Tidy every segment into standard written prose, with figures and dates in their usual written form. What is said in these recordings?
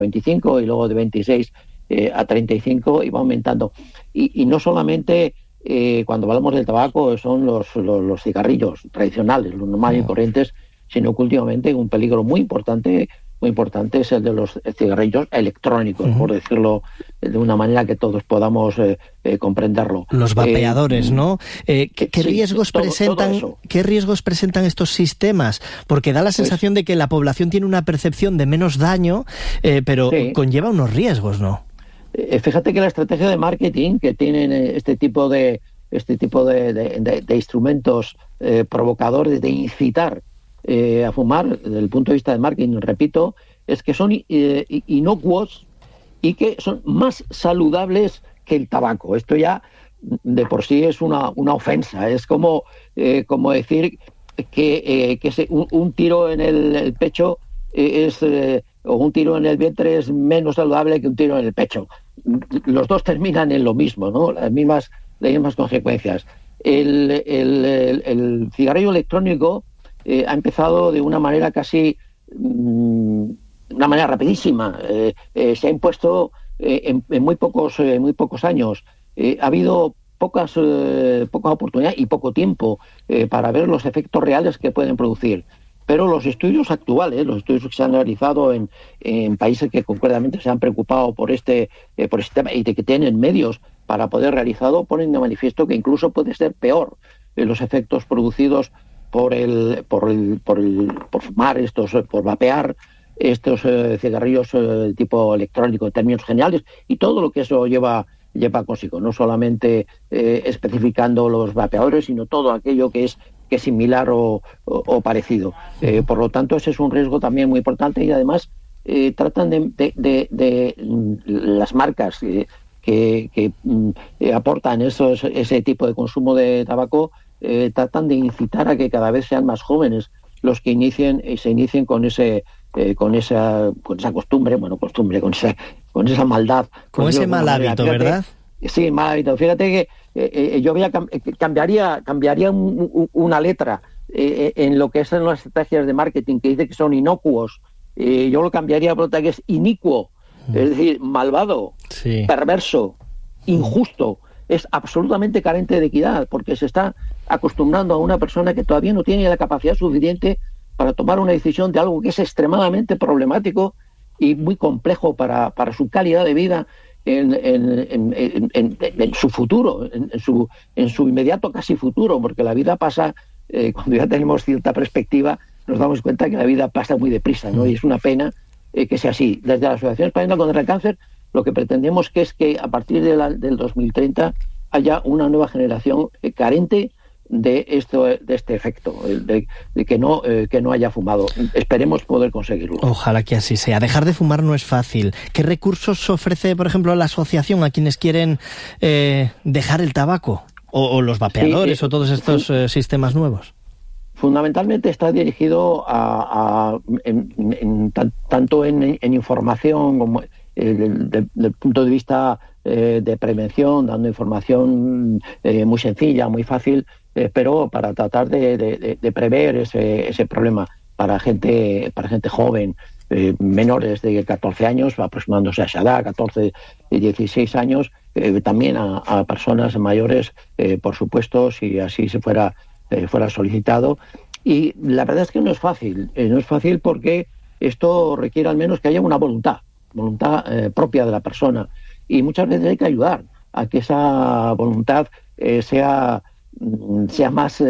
25 y luego de 26 a 35 y va aumentando. Y no solamente cuando hablamos del tabaco son los cigarrillos tradicionales, los normales y corrientes, sino que últimamente un peligro muy importante es el de los cigarrillos electrónicos, por decirlo de una manera que todos podamos comprenderlo. Los vapeadores, ¿no? ¿Qué riesgos presentan estos sistemas? Porque da la sensación de que la población tiene una percepción de menos daño, pero conlleva unos riesgos, ¿no? Fíjate que la estrategia de marketing que tienen este tipo de instrumentos provocadores de incitar a fumar, desde el punto de vista de marketing, repito, es que son inocuos y que son más saludables que el tabaco. Esto ya de por sí es una ofensa. Es como decir que un tiro en el pecho o un tiro en el vientre es menos saludable que un tiro en el pecho. Los dos terminan en lo mismo, ¿no? Las mismas consecuencias. El cigarrillo electrónico ha empezado de una manera una manera rapidísima. Se ha impuesto en muy pocos años. Ha habido poca oportunidad y poco tiempo para ver los efectos reales que pueden producir. Pero los estudios actuales, los estudios que se han realizado en países que concretamente se han preocupado por este tema y que tienen medios para poder realizarlo, ponen de manifiesto que incluso puede ser peor los efectos producidos por fumar por vapear estos cigarrillos tipo electrónico en términos generales y todo lo que eso lleva consigo, no solamente especificando los vapeadores, sino todo aquello que es similar o parecido. Por lo tanto, ese es un riesgo también muy importante y además tratan de las marcas que aportan ese tipo de consumo de tabaco, tratan de incitar a que cada vez sean más jóvenes los que se inicien con esa costumbre, con esa maldad. Con ese mal hábito, ¿verdad? Sí, mal hábito. Fíjate que yo cambiaría una letra en lo que son las estrategias de marketing que dice que son inocuos. Yo lo cambiaría por otra que es inicuo, es decir, malvado, perverso, injusto. Es absolutamente carente de equidad porque se está acostumbrando a una persona que todavía no tiene la capacidad suficiente para tomar una decisión de algo que es extremadamente problemático y muy complejo para su calidad de vida en su futuro, en su inmediato casi futuro, porque la vida pasa, cuando ya tenemos cierta perspectiva, nos damos cuenta que la vida pasa muy deprisa, ¿no? Y es una pena que sea así. Desde la Asociación Española contra el Cáncer, lo que pretendemos es que a partir del 2030 haya una nueva generación carente de este efecto, de que no haya fumado. Esperemos poder conseguirlo. Ojalá que así sea. Dejar de fumar no es fácil. ¿Qué recursos ofrece, por ejemplo, la asociación a quienes quieren dejar el tabaco? O los vapeadores o todos estos sistemas nuevos. Fundamentalmente está dirigido tanto en información como del punto de vista de prevención, dando información muy sencilla, muy fácil, pero para tratar de prever ese problema para gente joven, menores de 14 años, aproximándose a esa edad, 14 y 16 años, también a personas mayores, por supuesto, si así se fuera solicitado. Y la verdad es que no es fácil porque esto requiere al menos que haya una voluntad propia de la persona, y muchas veces hay que ayudar a que esa voluntad sea más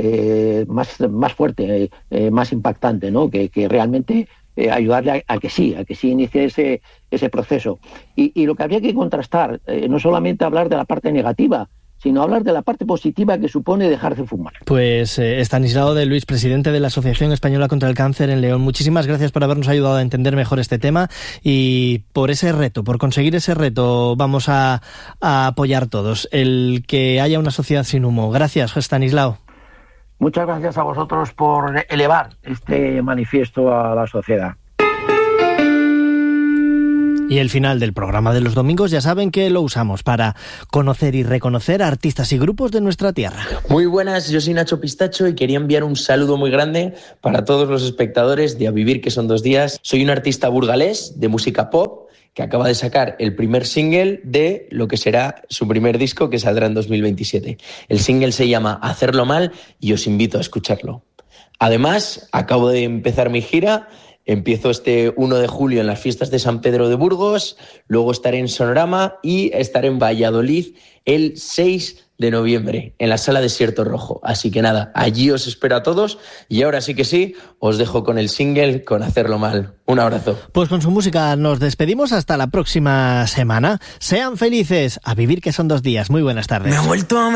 fuerte, más impactante, ¿no? Que realmente ayudarle a que sí inicie ese proceso. Y lo que habría que contrastar, no solamente hablar de la parte negativa, sino hablar de la parte positiva que supone dejar de fumar. Pues Estanislao de Luis, presidente de la Asociación Española contra el Cáncer en León, muchísimas gracias por habernos ayudado a entender mejor este tema y por conseguir ese reto vamos a apoyar todos, el que haya una sociedad sin humo. Gracias, Estanislao. Muchas gracias a vosotros por elevar este manifiesto a la sociedad. Y el final del programa de los domingos ya saben que lo usamos para conocer y reconocer a artistas y grupos de nuestra tierra. Muy buenas, yo soy Nacho Pistacho y quería enviar un saludo muy grande para todos los espectadores de A Vivir que son 2 días. Soy un artista burgalés de música pop que acaba de sacar el primer single de lo que será su primer disco que saldrá en 2027. El single se llama Hacerlo Mal y os invito a escucharlo. Además, acabo de empezar mi gira. Empiezo este 1 de julio en las fiestas de San Pedro de Burgos, luego estaré en Sonorama y estaré en Valladolid el 6 de noviembre en la Sala Desierto Rojo. Así que nada, allí os espero a todos y ahora sí que sí, os dejo con el single, con Hacerlo Mal. Un abrazo. Pues con su música nos despedimos hasta la próxima semana. Sean felices, a vivir que son 2 días. Muy buenas tardes. Me he vuelto a